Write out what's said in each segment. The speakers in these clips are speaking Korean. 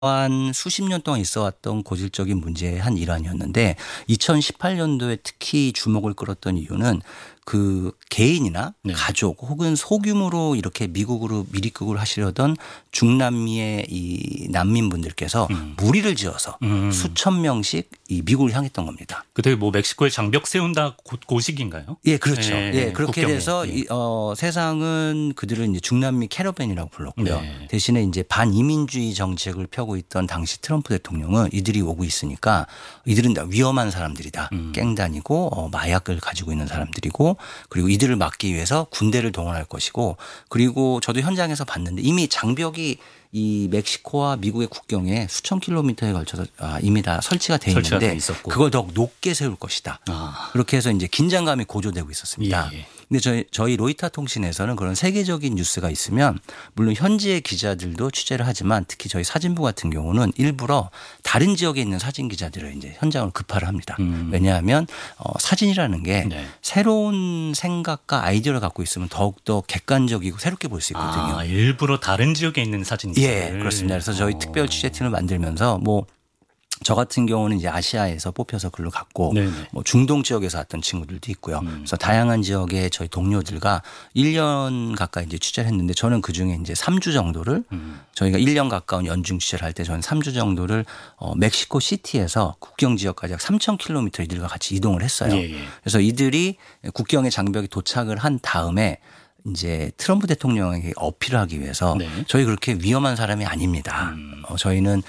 한 수십 년 동안 있어 왔던 고질적인 문제의 한 일환이었는데 2018년도에 특히 주목을 끌었던 이유는 그 개인이나 네. 가족 혹은 소규모로 이렇게 미국으로 미립국을 하시려던 중남미의 이 난민분들께서 무리를 지어서 수천 명씩 이 미국을 향했던 겁니다. 그때 뭐 멕시코에 장벽 세운다 그 시기인가요? 예, 그렇죠. 예, 예, 그렇게 국경에. 돼서 예. 세상은 그들을 이제 중남미 캐러밴이라고 불렀고요. 네. 대신에 이제 반이민주의 정책을 펴고 있던 당시 트럼프 대통령은 이들이 오고 있으니까 이들은 다 위험한 사람들이다. 깽단이고 마약을 가지고 있는 사람들이고 그리고 이들을 막기 위해서 군대를 동원할 것이고 그리고 저도 현장에서 봤는데 이미 장벽이 이 멕시코와 미국의 국경에 수천 킬로미터에 걸쳐서 이미 다 설치가 돼 설치가 있는데 돼 있었고. 그걸 더욱 높게 세울 것이다. 그렇게 해서 이제 긴장감이 고조되고 있었습니다. 예, 예. 근데 저희 로이터 통신에서는 그런 세계적인 뉴스가 있으면 물론 현지의 기자들도 취재를 하지만 특히 저희 사진부 같은 경우는 일부러 다른 지역에 있는 사진 기자들을 이제 현장을 급파를 합니다. 왜냐하면 사진이라는 게 네. 새로운 생각과 아이디어를 갖고 있으면 더욱더 객관적이고 새롭게 볼 수 있거든요. 일부러 다른 지역에 있는 사진 기사를. 예, 그렇습니다. 그래서 저희 특별 취재팀을 만들면서 저 같은 경우는 이제 아시아에서 뽑혀서 글로 갔고 네네. 중동 지역에서 왔던 친구들도 있고요. 그래서 다양한 지역의 저희 동료들과 1년 가까이 이제 취재를 했는데 저는 그중에 이제 3주 정도를 저희가 1년 가까운 연중 취재를 할 때 저는 3주 정도를 멕시코 시티에서 국경 지역까지 약 3,000km 이들과 같이 이동을 했어요. 예, 예. 그래서 이들이 국경의 장벽에 도착을 한 다음에 이제 트럼프 대통령에게 어필을 하기 위해서 네. 저희 그렇게 위험한 사람이 아닙니다. 저희는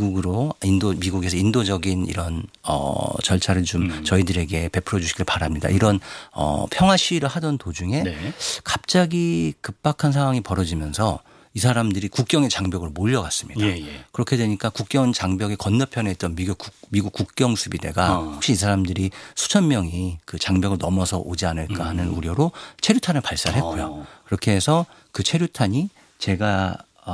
미국에서 인도적인 이런 절차를 좀 저희들에게 베풀어 주시길 바랍니다. 이런 평화 시위를 하던 도중에 네. 갑자기 급박한 상황이 벌어지면서 이 사람들이 국경의 장벽으로 몰려갔습니다. 예, 예. 그렇게 되니까 국경 장벽의 건너편에 있던 미국 국경 수비대가 혹시 이 사람들이 수천 명이 그 장벽을 넘어서 오지 않을까 하는 우려로 체류탄을 발사했고요. 그렇게 해서 그 체류탄이 제가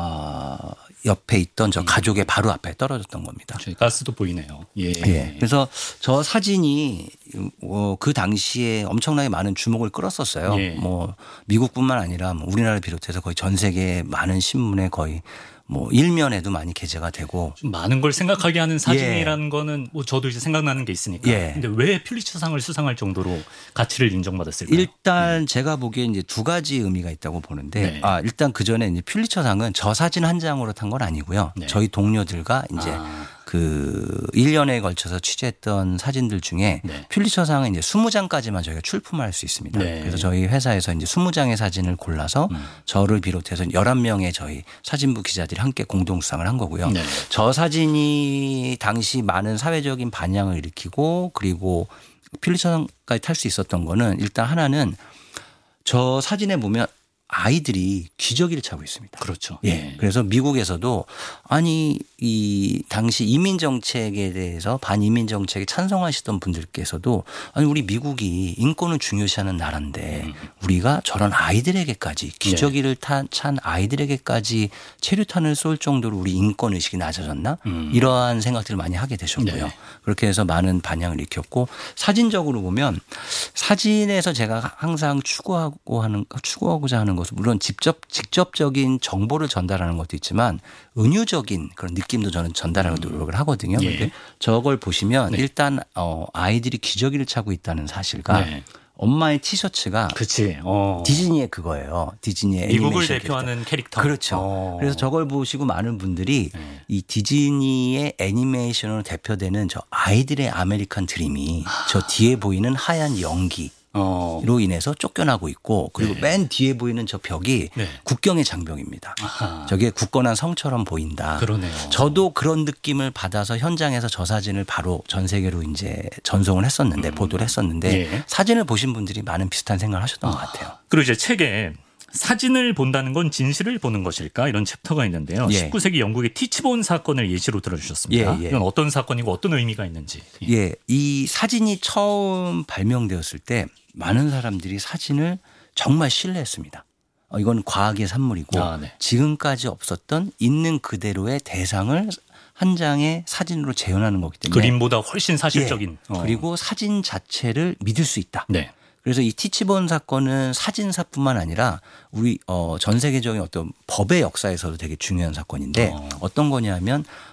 옆에 있던 저 가족의 바로 앞에 떨어졌던 겁니다. 저희 가스도 보이네요. 예. 예. 그래서 저 사진이 그 당시에 엄청나게 많은 주목을 끌었었어요. 예. 미국뿐만 아니라 우리나라를 비롯해서 거의 전 세계 많은 신문에 거의 일면에도 많이 게재가 되고. 좀 많은 걸 생각하게 하는 사진이라는 거는 저도 이제 생각나는 게 있으니까. 예. 근데 왜 퓰리처상을 수상할 정도로 가치를 인정받았을까요? 일단 제가 보기에 이제 두 가지 의미가 있다고 보는데 네. 일단 그 전에 이제 퓰리처상은 저 사진 한 장으로 탄 건 아니고요. 네. 저희 동료들과 이제 그 1년에 걸쳐서 취재했던 사진들 중에 네. 퓰리처상은 이제 20장까지만 저희가 출품할 수 있습니다. 네. 그래서 저희 회사에서 이제 20장의 사진을 골라서 저를 비롯해서 11명의 저희 사진부 기자들이 함께 공동 수상을 한 거고요. 네. 저 사진이 당시 많은 사회적인 반향을 일으키고 그리고 퓰리처상까지 탈 수 있었던 거는 일단 하나는 저 사진에 보면 아이들이 기저귀를 차고 있습니다. 그렇죠. 예. 그래서 미국에서도 이 당시 이민 정책에 대해서 반이민 정책에 찬성하시던 분들께서도 우리 미국이 인권을 중요시하는 나라인데 우리가 저런 아이들에게까지 기저귀를 찬 아이들에게까지 체류탄을 쏠 정도로 우리 인권 의식이 낮아졌나 이러한 생각들을 많이 하게 되셨고요. 네. 그렇게 해서 많은 반향을 일으켰고 사진적으로 보면 사진에서 제가 항상 추구하고자 하는 것은 물론 직접적인 정보를 전달하는 것도 있지만 은유적인 그런 느낌도 저는 전달하는 노력을 하거든요. 예. 그런데 저걸 보시면 네. 일단 아이들이 기저귀를 차고 있다는 사실과 네. 엄마의 티셔츠가 그치. 디즈니의 그거예요. 디즈니의 미국을 애니메이션 대표하는 캐릭터. 그렇죠. 그래서 저걸 보시고 많은 분들이 네. 이 디즈니의 애니메이션으로 대표되는 저 아이들의 아메리칸 드림이 저 뒤에 보이는 하얀 연기 로 인해서 쫓겨나고 있고 그리고 네. 맨 뒤에 보이는 저 벽이 네. 국경의 장벽입니다. 아하. 저게 굳건한 성처럼 보인다. 그러네요. 저도 그런 느낌을 받아서 현장에서 저 사진을 바로 전 세계로 이제 전송을 했었는데 보도를 했었는데 예. 사진을 보신 분들이 많은 비슷한 생각을 하셨던 것 같아요. 그리고 이제 책에 사진을 본다는 건 진실을 보는 것일까 이런 챕터가 있는데요. 예. 19세기 영국의 티치본 사건을 예시로 들어주셨습니다. 예, 예. 이건 어떤 사건이고 어떤 의미가 있는지. 예, 이 사진이 처음 발명되었을 때 많은 사람들이 사진을 정말 신뢰했습니다. 이건 과학의 산물이고 네. 지금까지 없었던 있는 그대로의 대상을 한 장의 사진으로 재현하는 거기 때문에 그림보다 훨씬 사실적인. 그리고 사진 자체를 믿을 수 있다. 네. 그래서 이 티치본 사건은 사진사뿐만 아니라 우리 전 세계적인 어떤 법의 역사에서도 되게 중요한 사건인데 어떤 거냐면